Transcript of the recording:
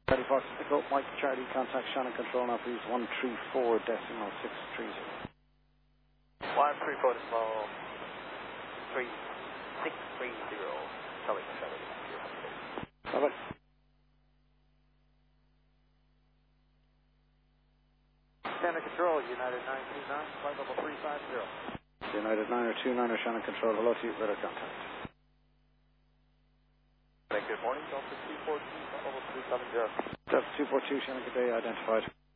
Charlie Fox Echo, Mike Charlie, contact Shannon Control now please, 134.630. 134.3630. Charlie. Bye-bye. Shannon Control, United 929, flight level 350. United 929 or Shannon Control, hello to you, better contact. Good morning, Delta 242, flight level 370. Delta 242, Shannon, good day, identified.